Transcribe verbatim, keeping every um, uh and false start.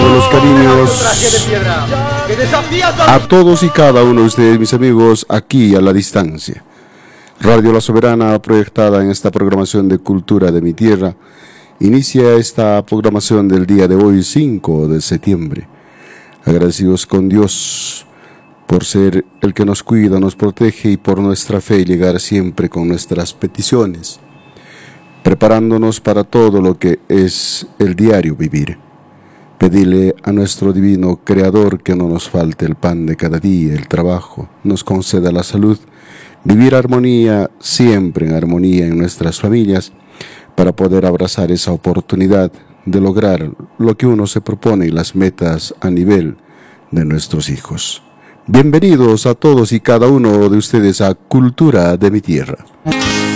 Los cariños a todos y cada uno de ustedes, mis amigos, aquí a la distancia. Radio La Soberana, proyectada en esta programación de Cultura de mi Tierra, inicia esta programación del día de hoy, cinco de septiembre. Agradecidos con Dios por ser el que nos cuida, nos protege y por nuestra fe llegar siempre con nuestras peticiones, preparándonos para todo lo que es el diario vivir. Pedirle a nuestro divino Creador que no nos falte el pan de cada día, el trabajo, nos conceda la salud, vivir armonía, siempre en armonía en nuestras familias, para poder abrazar esa oportunidad de lograr lo que uno se propone y las metas a nivel de nuestros hijos. Bienvenidos a todos y cada uno de ustedes a Cultura de mi Tierra.